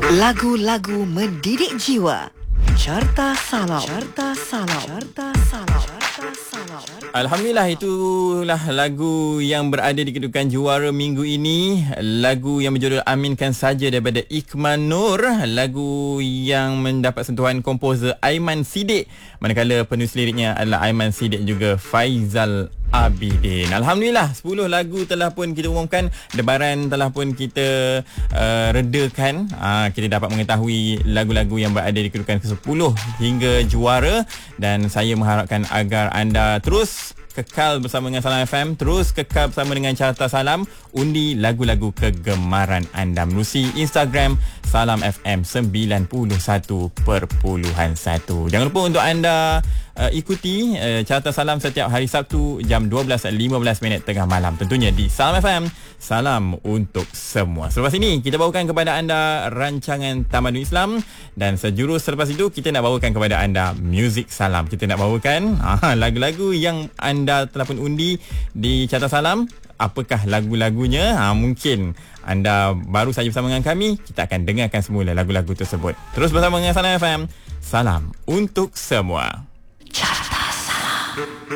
Lagu-lagu mendidik jiwa. Carta Salam. Carta Salam. Carta Salam. Carta Salam. Alhamdulillah, itulah lagu yang berada di kedudukan juara minggu ini. Lagu yang berjudul Aminkan Saja daripada Ikhman Nur. Lagu yang mendapat sentuhan komposer Aiman Siddiq, manakala penulis liriknya adalah Aiman Siddiq juga Faizal Abidin. Alhamdulillah, 10 lagu telah pun kita umumkan. Debaran telah pun kita redakan. Kita dapat mengetahui lagu-lagu yang berada di kedudukan ke-10 hingga juara. Dan saya mengharapkan agar anda terus kekal bersama dengan Salam FM, terus kekal bersama dengan Carta Salam, undi lagu-lagu kegemaran anda melalui Instagram Salam FM 91.1. Jangan lupa untuk anda ikuti Carta Salam setiap hari Sabtu jam 12.15 tengah malam, tentunya di Salam FM, salam untuk semua. Selepas ini kita bawakan kepada anda rancangan Tamadun Islam, dan sejurus selepas itu kita nak bawakan kepada anda Muzik Salam. Kita nak bawakan lagu-lagu yang anda telah pun undi di Carta Salam. Apakah lagu-lagunya? Mungkin anda baru saja bersama dengan kami, kita akan dengarkan semula lagu-lagu tersebut. Terus bersama dengan Salam FM, salam untuk semua. Carta Salam.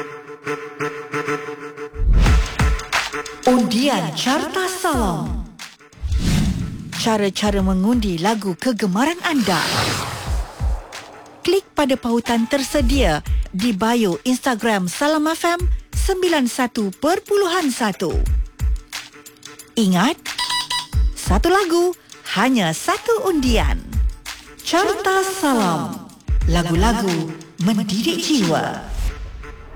Undian Carta Salam. Cara-cara mengundi lagu kegemaran anda. Klik pada pautan tersedia di bio Instagram Salam FM 91.1. Ingat, satu lagu, hanya satu undian. Carta Salam. Lagu-lagu mendidik jiwa.